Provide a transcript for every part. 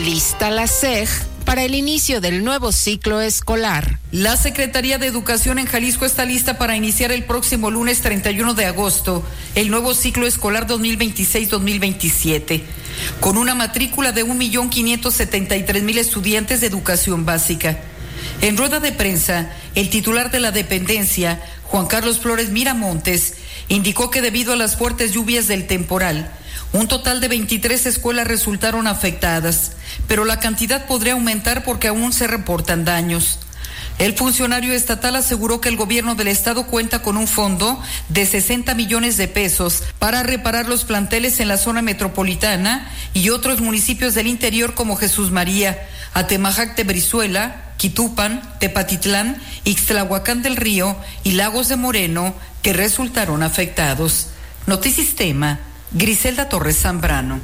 lista la SEG para el inicio del nuevo ciclo escolar. La Secretaría de Educación en Jalisco está lista para iniciar el próximo lunes 31 de agosto el nuevo ciclo escolar 2026-2027, con una matrícula de 1.573.000 estudiantes de educación básica. En rueda de prensa, el titular de la dependencia, Juan Carlos Flores Miramontes, indicó que debido a las fuertes lluvias del temporal, un total de 23 escuelas resultaron afectadas, pero la cantidad podría aumentar porque aún se reportan daños. El funcionario estatal aseguró que el gobierno del estado cuenta con un fondo de 60 millones de pesos para reparar los planteles en la zona metropolitana y otros municipios del interior como Jesús María, Atemajac de Brizuela, Quitupan, Tepatitlán, Ixtlahuacán del Río y Lagos de Moreno, que resultaron afectados. Notisistema, Griselda Torres Zambrano.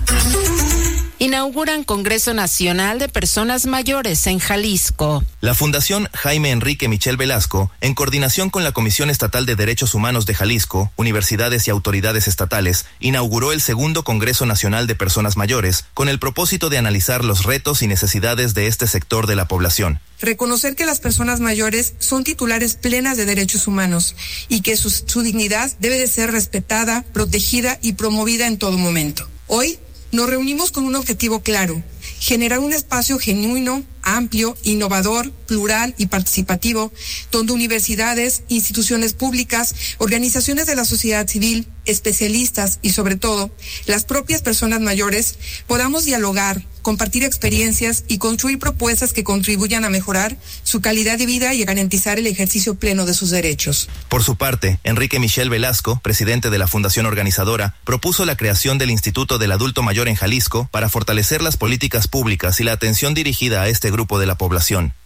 Inauguran Congreso Nacional de Personas Mayores en Jalisco. La Fundación Jaime Enrique Michel Velasco, en coordinación con la Comisión Estatal de Derechos Humanos de Jalisco, universidades y autoridades estatales, inauguró el segundo Congreso Nacional de Personas Mayores, con el propósito de analizar los retos y necesidades de este sector de la población. Reconocer que las personas mayores son titulares plenas de derechos humanos y que su dignidad debe de ser respetada, protegida y promovida en todo momento. Hoy nos reunimos con un objetivo claro: generar un espacio genuino, amplio, innovador, plural y participativo, donde universidades, instituciones públicas, organizaciones de la sociedad civil, especialistas y sobre todo las propias personas mayores podamos dialogar, compartir experiencias y construir propuestas que contribuyan a mejorar su calidad de vida y a garantizar el ejercicio pleno de sus derechos. Por su parte, Enrique Michel Velasco, presidente de la fundación organizadora, propuso la creación del Instituto del Adulto Mayor en Jalisco para fortalecer las políticas públicas y la atención dirigida a este grupo de la población.